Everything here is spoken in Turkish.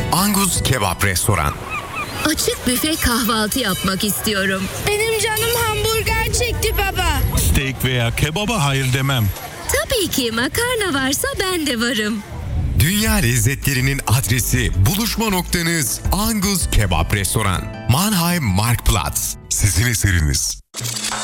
Angus Kebap Restoran. Açık büfe kahvaltı yapmak istiyorum. Benim canım hamburger çekti baba. Steak veya kebaba hayır demem. Tabii ki makarna varsa ben de varım. Dünya lezzetlerinin adresi, buluşma noktanız Angus Kebap Restoran. Mannheim Marktplatz. Sizin eseriniz.